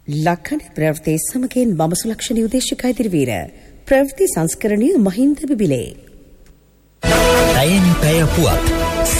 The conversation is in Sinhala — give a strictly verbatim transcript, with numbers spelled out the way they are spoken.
ලක්ෂණ ප්‍රවෘත්ති සමගින් මම සුලක්ෂණ උදේශික ඉදිරිවීර ප්‍රවෘත්ති සංස්කරණීය මහින්ද බිබිලේ. තයන් පැය පුවත්